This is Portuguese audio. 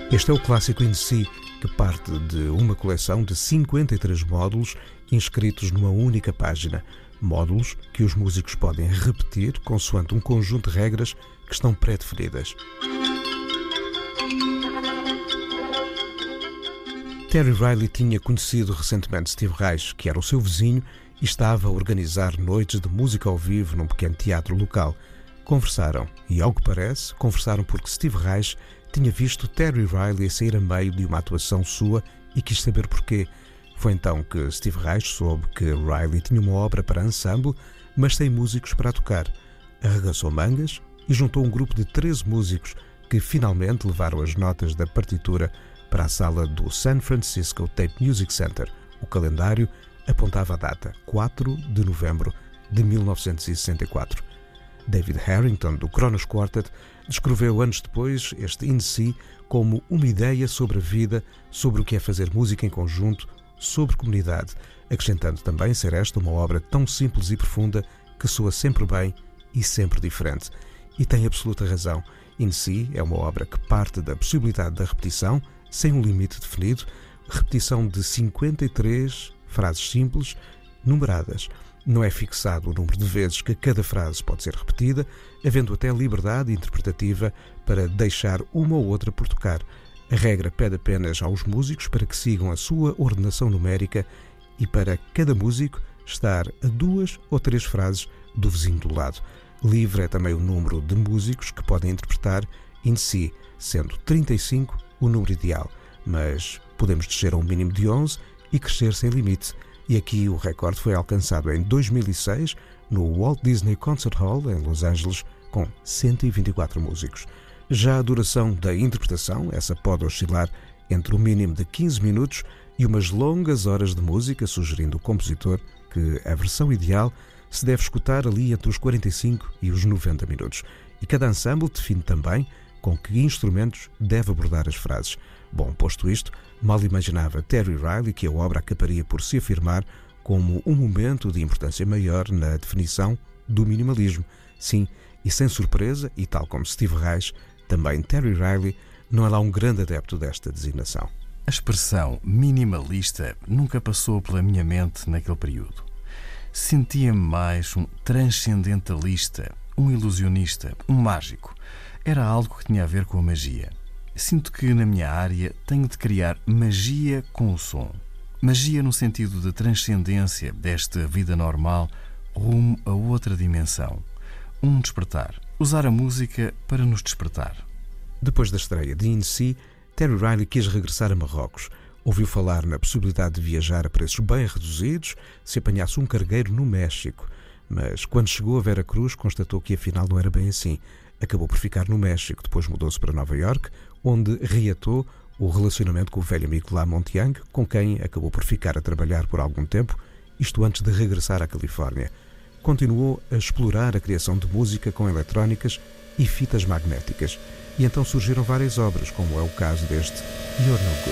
Este é o clássico In Si, que parte de uma coleção de 53 módulos inscritos numa única página. Módulos que os músicos podem repetir consoante um conjunto de regras que estão pré-definidas. Terry Riley tinha conhecido recentemente Steve Reich, que era o seu vizinho, e estava a organizar noites de música ao vivo num pequeno teatro local. Conversaram, e ao que parece, conversaram porque Steve Reich tinha visto Terry Riley sair a meio de uma atuação sua e quis saber porquê. Foi então que Steve Reich soube que Riley tinha uma obra para ensemble, mas sem músicos para tocar. Arregaçou mangas e juntou um grupo de 13 músicos que finalmente levaram as notas da partitura para a sala do San Francisco Tape Music Center. O calendário apontava a data, 4 de novembro de 1964. David Harrington, do Kronos Quartet, descreveu anos depois este In Si como uma ideia sobre a vida, sobre o que é fazer música em conjunto, sobre comunidade, acrescentando também ser esta uma obra tão simples e profunda que soa sempre bem e sempre diferente. E tem absoluta razão. In Si é uma obra que parte da possibilidade da repetição, sem um limite definido, repetição de 53 frases simples, numeradas. Não é fixado o número de vezes que cada frase pode ser repetida, havendo até liberdade interpretativa para deixar uma ou outra por tocar. A regra pede apenas aos músicos para que sigam a sua ordenação numérica e para cada músico estar a 2 ou 3 frases do vizinho do lado. Livre é também o número de músicos que podem interpretar In Si, sendo 35 o número ideal, mas podemos descer a um mínimo de 11 e crescer sem limite. E aqui o recorde foi alcançado em 2006 no Walt Disney Concert Hall, em Los Angeles, com 124 músicos. Já a duração da interpretação, essa pode oscilar entre o mínimo de 15 minutos e umas longas horas de música, sugerindo o compositor que a versão ideal se deve escutar ali entre os 45 e os 90 minutos. E cada ensemble define também com que instrumentos deve abordar as frases. Bom, posto isto, mal imaginava Terry Riley que a obra acabaria por se afirmar como um momento de importância maior na definição do minimalismo. Sim, e sem surpresa, e tal como Steve Reich, também Terry Riley não é lá um grande adepto desta designação. A expressão minimalista nunca passou pela minha mente naquele período. Sentia-me mais um transcendentalista, um ilusionista, um mágico. Era algo que tinha a ver com a magia. Sinto que na minha área tenho de criar magia com o som. Magia no sentido de transcendência desta vida normal rumo a outra dimensão. Um despertar. Usar a música para nos despertar. Depois da estreia de In Si, Terry Riley quis regressar a Marrocos. Ouviu falar na possibilidade de viajar a preços bem reduzidos se apanhasse um cargueiro no México. Mas quando chegou a Veracruz constatou que afinal não era bem assim. Acabou por ficar no México, depois mudou-se para Nova Iorque, onde reatou o relacionamento com o velho amigo Lamont Young, com quem acabou por ficar a trabalhar por algum tempo, isto antes de regressar à Califórnia. Continuou a explorar a criação de música com eletrónicas e fitas magnéticas, e então surgiram várias obras, como é o caso deste You're No Good.